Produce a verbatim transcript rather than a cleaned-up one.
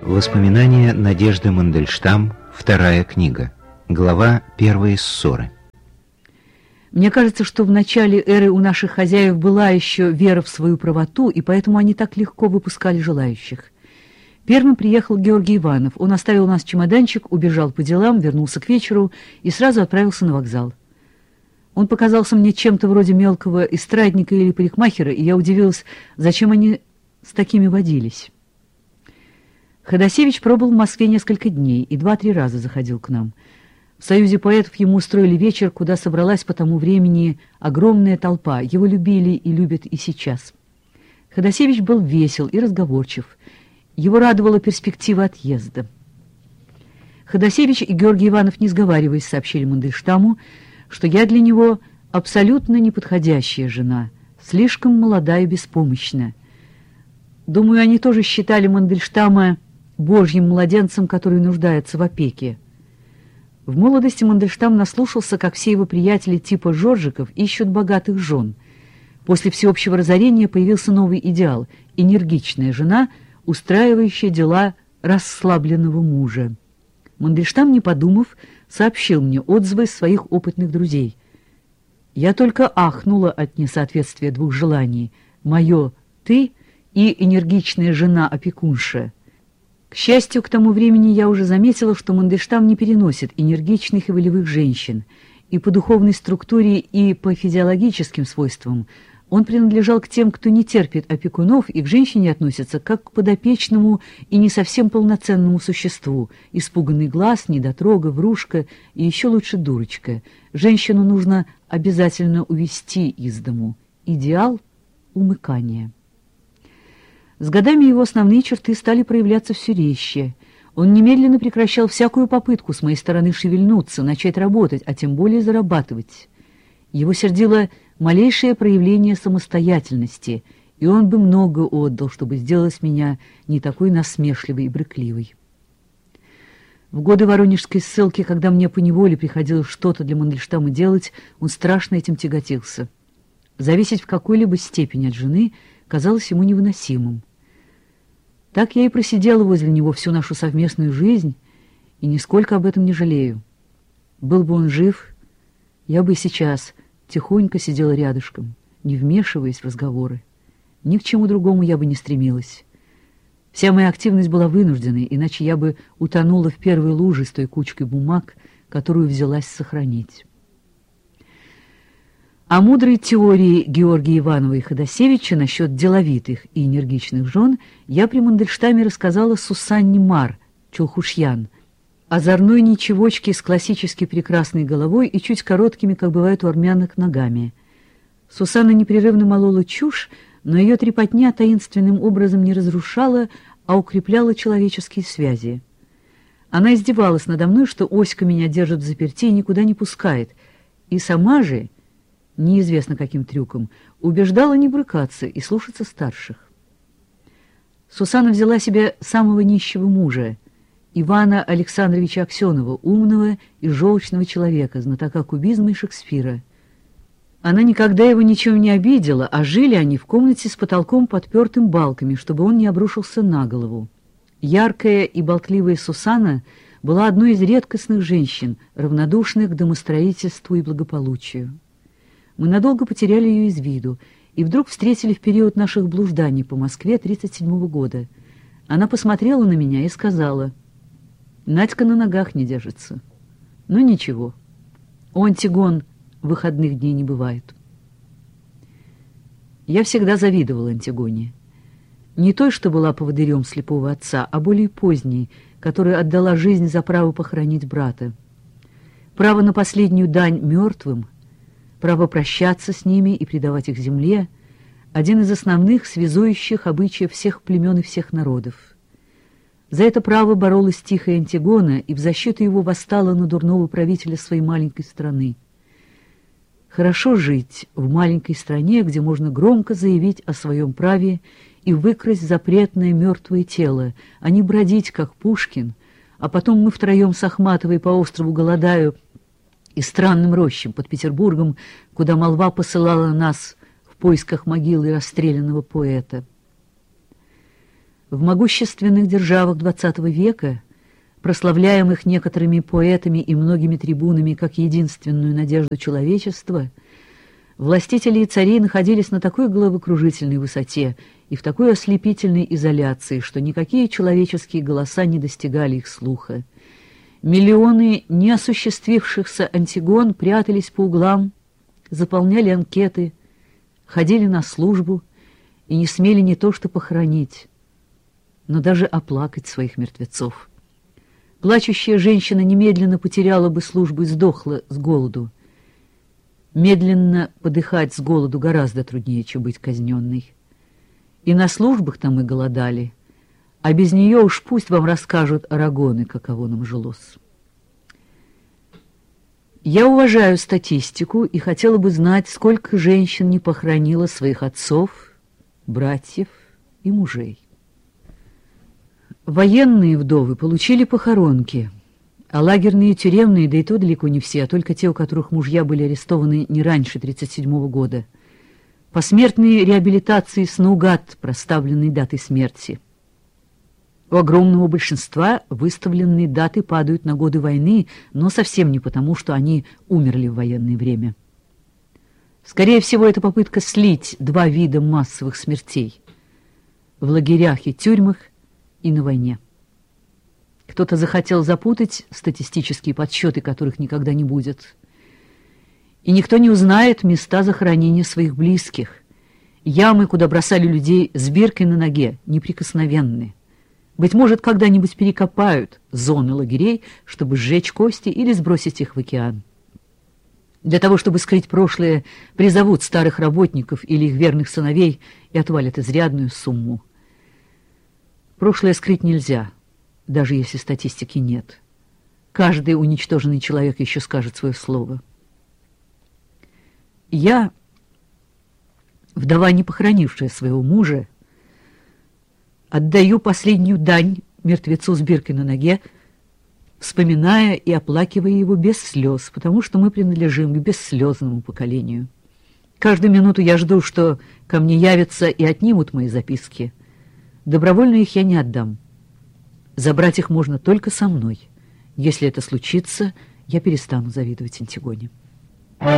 Воспоминания Надежды Мандельштам, вторая книга, глава первая из ссоры. Мне кажется, что в начале эры у наших хозяев была еще вера в свою правоту, и поэтому они так легко выпускали желающих. Первым приехал Георгий Иванов. Он оставил у нас чемоданчик, убежал по делам, вернулся к вечеру и сразу отправился на вокзал. Он показался мне чем-то вроде мелкого эстрадника или парикмахера, и я удивилась, зачем они с такими водились. Ходосевич пробыл в Москве несколько дней и два-три раза заходил к нам. В Союзе поэтов ему устроили вечер, куда собралась по тому времени огромная толпа. Его любили и любят и сейчас. Ходосевич был весел и разговорчив. Его радовала перспектива отъезда. Ходосевич и Георгий Иванов, не сговариваясь, сообщили Мандельштаму, что я для него абсолютно неподходящая жена, слишком молода и беспомощна. Думаю, они тоже считали Мандельштама божьим младенцем, который нуждается в опеке. В молодости Мандельштам наслушался, как все его приятели типа Жоржиков ищут богатых жен. После всеобщего разорения появился новый идеал — энергичная жена, устраивающая дела расслабленного мужа. Мандельштам, не подумав, сообщил мне отзывы своих опытных друзей. Я только ахнула от несоответствия двух желаний — мое «ты» и энергичная жена-опекунша. К счастью, к тому времени я уже заметила, что Мандельштам не переносит энергичных и волевых женщин, и по духовной структуре, и по физиологическим свойствам он принадлежал к тем, кто не терпит опекунов и к женщине относится как к подопечному и не совсем полноценному существу, испуганный глаз, недотрога, врушка и еще лучше дурочка. Женщину нужно обязательно увести из дому. Идеал — умыкание. С годами его основные черты стали проявляться все резче. Он немедленно прекращал всякую попытку с моей стороны шевельнуться, начать работать, а тем более зарабатывать. Его сердило малейшее проявление самостоятельности, и он бы много отдал, чтобы сделать меня не такой насмешливой и брыкливой. В годы воронежской ссылки, когда мне поневоле приходилось что-то для Мандельштама делать, он страшно этим тяготился. Зависеть в какой-либо степени от жены казалось ему невыносимым. Так я и просидела возле него всю нашу совместную жизнь, и нисколько об этом не жалею. Был бы он жив, я бы и сейчас тихонько сидела рядышком, не вмешиваясь в разговоры. Ни к чему другому я бы не стремилась. Вся моя активность была вынужденной, иначе я бы утонула в первой луже с той кучкой бумаг, которую взялась сохранить. О мудрой теории Георгия Иванова и Ходосевича насчет деловитых и энергичных жен я при Мандельштаме рассказала Сусанне Мар, Чулхушьян, озорной ничевочке с классически прекрасной головой и чуть короткими, как бывает у армянок, ногами. Сусанна непрерывно молола чушь, но ее трепотня таинственным образом не разрушала, а укрепляла человеческие связи. Она издевалась надо мной, что Оська меня держит в заперти и никуда не пускает, и сама же, неизвестно каким трюком, убеждала не брыкаться и слушаться старших. Сусанна взяла себе самого нищего мужа, Ивана Александровича Аксенова, умного и желчного человека, знатока кубизма и Шекспира. Она никогда его ничем не обидела, а жили они в комнате с потолком, подпертым балками, чтобы он не обрушился на голову. Яркая и болтливая Сусанна была одной из редкостных женщин, равнодушных к домостроительству и благополучию. Мы надолго потеряли ее из виду, и вдруг встретили в период наших блужданий по Москве тридцать седьмого года. Она посмотрела на меня и сказала: «Надька на ногах не держится». Ну ничего, у Антигон выходных дней не бывает. Я всегда завидовала Антигоне. Не той, что была поводырем слепого отца, а более поздней, которая отдала жизнь за право похоронить брата. Право на последнюю дань мертвым, право прощаться с ними и предавать их земле — один из основных связующих обычаев всех племен и всех народов. За это право боролась тихая Антигона и в защиту его восстала на дурного правителя своей маленькой страны. Хорошо жить в маленькой стране, где можно громко заявить о своем праве и выкрасть запретное мертвое тело, а не бродить, как Пушкин, а потом мы втроем с Ахматовой по острову Голодаю и странным рощам под Петербургом, куда молва посылала нас в поисках могилы расстрелянного поэта. В могущественных державах двадцатого века, прославляемых некоторыми поэтами и многими трибунами как единственную надежду человечества, властители и цари находились на такой головокружительной высоте и в такой ослепительной изоляции, что никакие человеческие голоса не достигали их слуха. Миллионы неосуществившихся антигон прятались по углам, заполняли анкеты, ходили на службу и не смели не то что похоронить, но даже оплакать своих мертвецов. Плачущая женщина немедленно потеряла бы службу и сдохла с голоду. Медленно подыхать с голоду гораздо труднее, чем быть казненной. И на службах-то мы голодали, а без нее уж пусть вам расскажут арагоны, каково нам жилось. Я уважаю статистику и хотела бы знать, сколько женщин не похоронило своих отцов, братьев и мужей. Военные вдовы получили похоронки, а лагерные и тюремные, да и то далеко не все, а только те, у которых мужья были арестованы не раньше тридцать седьмого года. Посмертные реабилитации с наугад проставленной датой смерти. У огромного большинства выставленные даты падают на годы войны, но совсем не потому, что они умерли в военное время. Скорее всего, это попытка слить два вида массовых смертей – в лагерях и тюрьмах и на войне. Кто-то захотел запутать статистические подсчеты, которых никогда не будет. И никто не узнает места захоронения своих близких. Ямы, куда бросали людей с биркой на ноге, неприкосновенные. Быть может, когда-нибудь перекопают зоны лагерей, чтобы сжечь кости или сбросить их в океан. Для того, чтобы скрыть прошлое, призовут старых работников или их верных сыновей и отвалят изрядную сумму. Прошлое скрыть нельзя, даже если статистики нет. Каждый уничтоженный человек еще скажет свое слово. Я, вдова, не похоронившая своего мужа, отдаю последнюю дань мертвецу с биркой на ноге, вспоминая и оплакивая его без слез, потому что мы принадлежим к бесслезному поколению. Каждую минуту я жду, что ко мне явятся и отнимут мои записки. Добровольно их я не отдам. Забрать их можно только со мной. Если это случится, я перестану завидовать Антигоне.